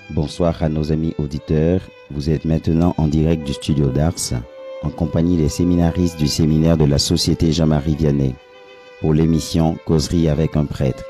Bonsoir à nos amis auditeurs. Vous êtes maintenant en direct du studio d'Ars, en compagnie des séminaristes du séminaire de la Société Jean-Marie Vianney, pour l'émission Causerie avec un prêtre.